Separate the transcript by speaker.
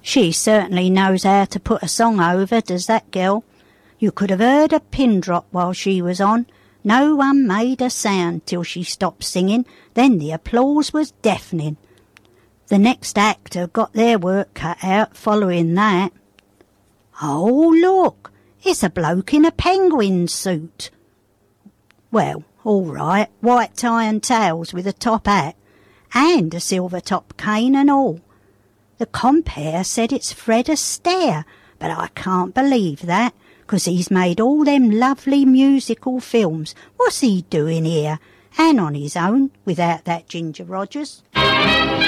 Speaker 1: She certainly knows how to put a song over, does that girl. You could have heard a pin drop while she was on. No one made a sound till she stopped singing, then the applause was deafening. The next actor got their work cut out following that. Oh, look, it's a bloke in a penguin suit. Well, all right, white tie and tails with a top hat, and a silver-top cane and all. The compere said it's Fred Astaire, but I can't believe that, 'cause he's made all them lovely musical films. What's he doing here, and on his own, without that Ginger Rogers?